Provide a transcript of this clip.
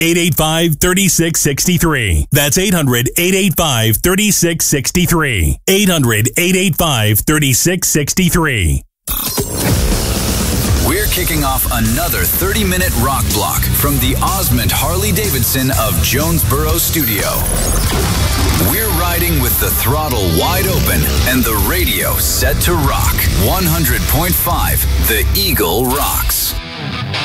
800-885-3663. That's 800-885-3663. 800-885-3663. We're kicking off another 30-minute rock block from the Osmond Harley-Davidson of Jonesboro Studio. We're riding with the throttle wide open and the radio set to rock. 100.5 The Eagle rocks.